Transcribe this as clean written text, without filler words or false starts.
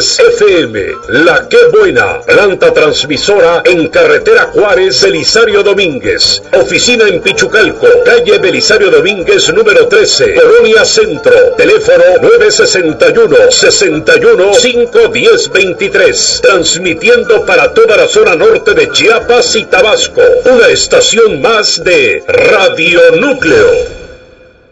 10 FM, La Que Buena, planta transmisora en carretera Juárez Belisario Domínguez, oficina en Pichucalco, calle Belisario Domínguez número 13, Colonia Centro, teléfono 961-61-510-23, transmitiendo para toda la zona norte de Chiapas y Tabasco, una estación más de Radio Núcleo.